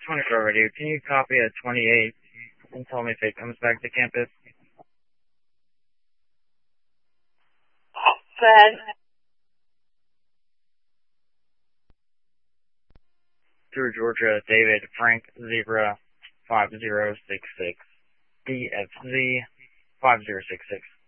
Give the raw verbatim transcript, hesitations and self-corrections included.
twenty-four radio. Can you copy a twenty-eight and tell me if it comes back to campus? Go ahead. Through Georgia, David Frank Zebra five zero six six. D F Z five zero six six.